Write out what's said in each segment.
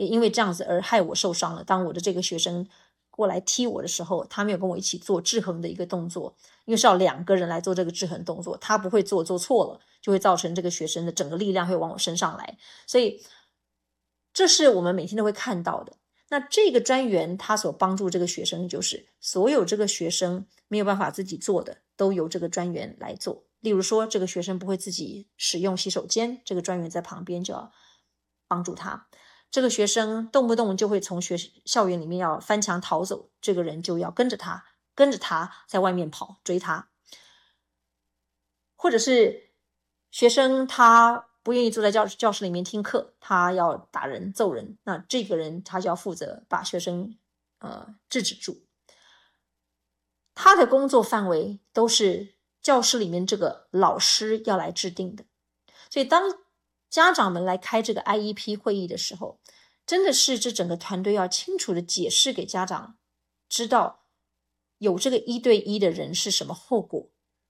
也因为这样子而害我受伤了。当我的这个学生过来踢我的时候，他没有跟我一起做制衡的一个动作，因为是要2个人来做这个制衡动作，他不会做错了，就会造成这个学生的整个力量会往我身上来。所以这是我们每天都会看到的。那这个专员他所帮助这个学生，就是所有这个学生没有办法自己做的，都由这个专员来做。例如说，这个学生不会自己使用洗手间，这个专员在旁边就要帮助他。这个学生动不动就会从校园里面要翻墙逃走，这个人就要跟着他在外面跑，追他。或者是学生他不愿意坐在教室里面听课，他要打人揍人，那这个人他就要负责把学生制止住。他的工作范围都是教室里面这个老师要来制定的。所以当家长们来开这个 IEP 会议的时候，真的是这整个团队要清楚的解释给家长知道有这个1对1的人是什么后果。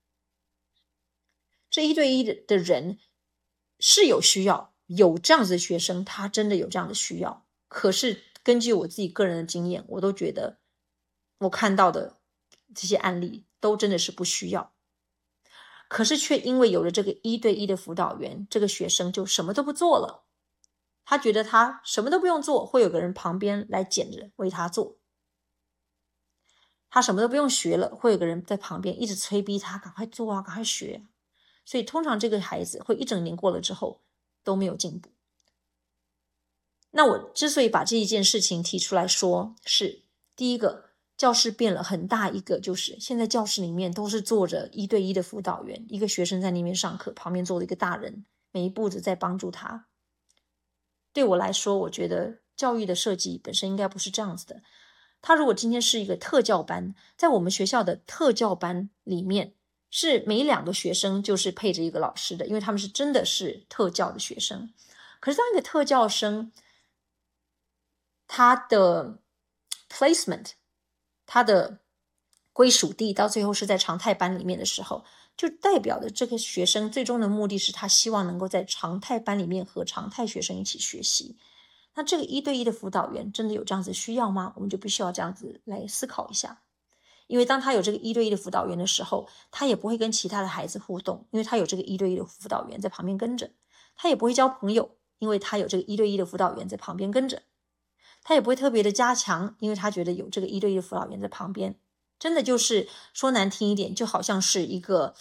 这1对1的人是有需要，有这样子的学生他真的有这样的需要，可是根据我自己个人的经验，我都觉得我看到的这些案例都真的是不需要。可是却因为有了这个1对1的辅导员，这个学生就什么都不做了，他觉得他什么都不用做，会有个人旁边来捡着为他做。他什么都不用学了，会有个人在旁边一直催逼他赶快做啊，赶快学啊。所以通常这个孩子会一整年过了之后都没有进步。那我之所以把这一件事情提出来说，是第一个，教室变了很大一个，就是现在教室里面都是坐着1对1的辅导员，一个学生在那边上课，旁边坐了一个大人，每一步子在帮助他。对我来说，我觉得教育的设计本身应该不是这样子的。他如果今天是一个特教班，在我们学校的特教班里面，是每2个学生就是配着一个老师的，因为他们是真的是特教的学生。可是当一个特教生，他的 placement， 他的归属地到最后是在常态班里面的时候，就代表着这个学生最终的目的是他希望能够在常态班里面和常态学生一起学习。那这个1对1的辅导员真的有这样子需要吗？我们就必须要这样子来思考一下。因为当他有这个1对1的辅导员的时候，他也不会跟其他的孩子互动，因为他有这个1对1的辅导员在旁边跟着。他也不会交朋友，因为他有这个1对1的辅导员在旁边跟着。他也不会特别的加强，因为他觉得有这个1对1的辅导员在旁边。真的就是说难听一点，就好像是一个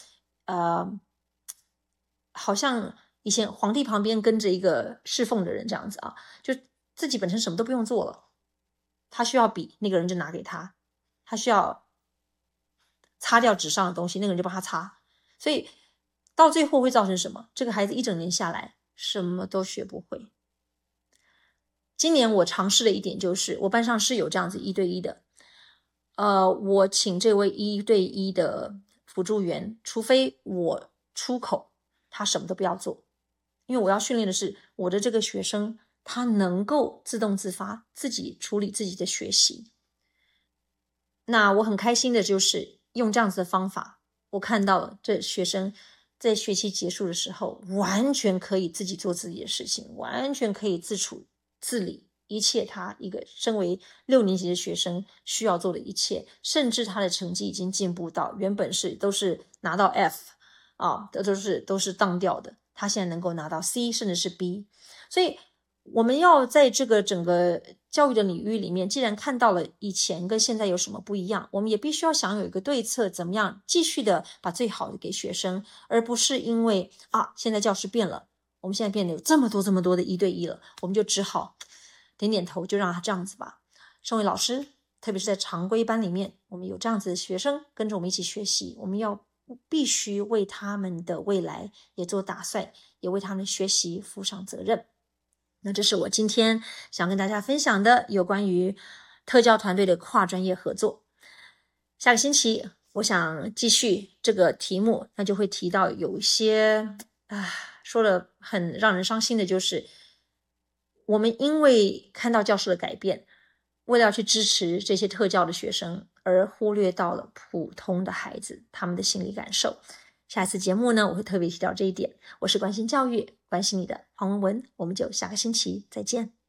好像以前皇帝旁边跟着一个侍奉的人这样子啊，就自己本身什么都不用做了，他需要笔，那个人就拿给他，他需要擦掉纸上的东西，那个人就帮他擦。所以到最后会造成什么？这个孩子一整年下来什么都学不会。今年我尝试了一点，就是我班上是有这样子1对1的，我请这位1对1的辅助员，除非我出口，他什么都不要做，因为我要训练的是我的这个学生，他能够自动自发，自己处理自己的学习。那我很开心的就是用这样子的方法，我看到了这学生在学期结束的时候，完全可以自己做自己的事情，完全可以自处自理一切他一个身为6年级的学生需要做的一切，甚至他的成绩已经进步到原本都是拿到 F 啊，都是当掉的，他现在能够拿到 C 甚至是 B。 所以我们要在这个整个教育的领域里面，既然看到了以前跟现在有什么不一样，我们也必须要想有一个对策，怎么样继续的把最好的给学生，而不是因为现在教室变了，我们现在变得有这么多的1对1了，我们就只好点点头，就让他这样子吧。身为老师，特别是在常规班里面，我们有这样子的学生跟着我们一起学习，我们必须为他们的未来也做打算，也为他们的学习负上责任。那这是我今天想跟大家分享的有关于特教团队的跨专业合作。下个星期我想继续这个题目，那就会提到有一些说了很让人伤心的，就是我们因为看到教室的改变，为了要去支持这些特教的学生，而忽略到了普通的孩子他们的心理感受。下一次节目呢，我会特别提到这一点。我是关心教育，关心你的黄文文，我们就下个星期再见。